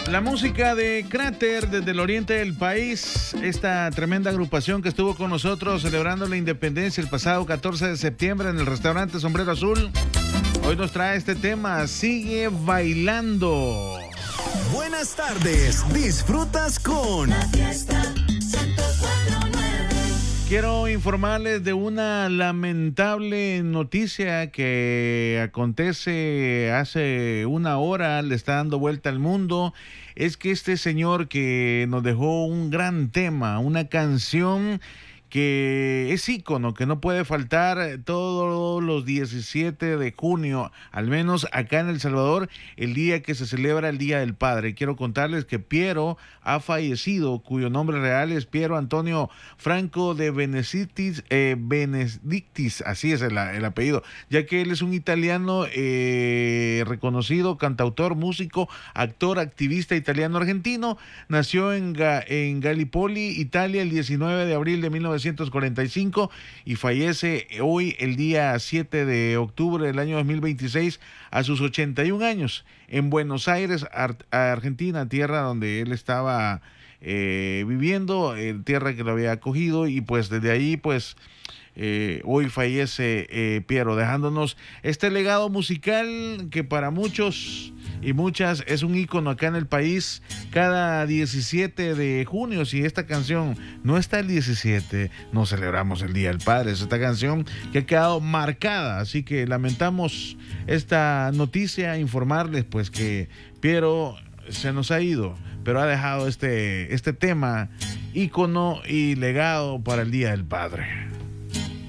La música de Cráter desde el oriente del país, esta tremenda agrupación que estuvo con nosotros celebrando la independencia el pasado 14 de septiembre en el restaurante Sombrero Azul, hoy nos trae este tema, Sigue Bailando. Buenas tardes, disfrutas con La Fiesta 104.9. Quiero informarles de una lamentable noticia que acontece hace una hora, le está dando vuelta al mundo. Es que este señor que nos dejó un gran tema, una canción que es ícono, que no puede faltar todos los 17 de junio, al menos acá en El Salvador, el día que se celebra el Día del Padre. Quiero contarles que Piero ha fallecido, cuyo nombre real es Piero Antonio Franco de Benedictis, así es el apellido, ya que él es un italiano reconocido, cantautor, músico, actor, activista italiano-argentino. Nació en Gallipoli, Italia, el 19 de abril de 1945 y fallece hoy el día 7 de octubre del año 2026 a sus 81 años en Buenos Aires, Argentina, tierra donde él estaba viviendo, tierra que lo había acogido, y pues desde ahí pues hoy fallece Piero, dejándonos este legado musical que para muchos y muchas es un ícono acá en el país. Cada 17 de junio, si esta canción no está el 17, no celebramos el Día del Padre. Es esta canción que ha quedado marcada, así que lamentamos esta noticia, informarles pues que Piero se nos ha ido, pero ha dejado este tema ícono y legado para el Día del Padre.